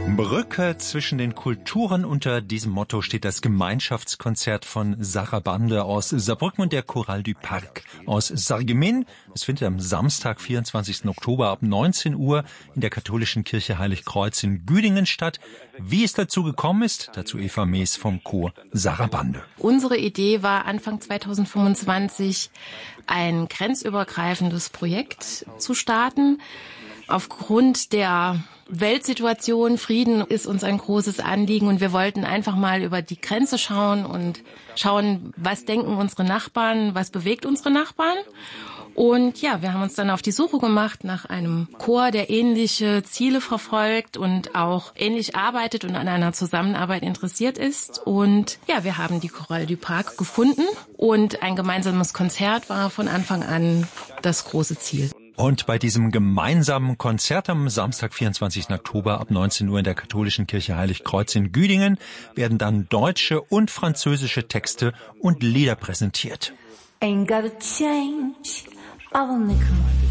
Brücke zwischen den Kulturen. Unter diesem Motto steht das Gemeinschaftskonzert von Sarabande aus Saarbrücken und der Chorale du Parc aus Sarreguemines. Es findet am Samstag, 24. Oktober ab 19 Uhr in der katholischen Kirche Heiligkreuz in Güdingen statt. Wie es dazu gekommen ist, dazu Eva Mees vom Chor Sarabande. Unsere Idee war, Anfang 2025 ein grenzübergreifendes Projekt zu starten. Aufgrund der Weltsituation, Frieden ist uns ein großes Anliegen und wir wollten einfach mal über die Grenze schauen und schauen, was denken unsere Nachbarn, was bewegt unsere Nachbarn. Und ja, wir haben uns dann auf die Suche gemacht nach einem Chor, der ähnliche Ziele verfolgt und auch ähnlich arbeitet und an einer Zusammenarbeit interessiert ist. Und ja, wir haben die Chorale du Parc gefunden und ein gemeinsames Konzert war von Anfang an das große Ziel. Und bei diesem gemeinsamen Konzert am Samstag, 24. Oktober ab 19 Uhr in der katholischen Kirche Heiligkreuz in Güdingen werden dann deutsche und französische Texte und Lieder präsentiert.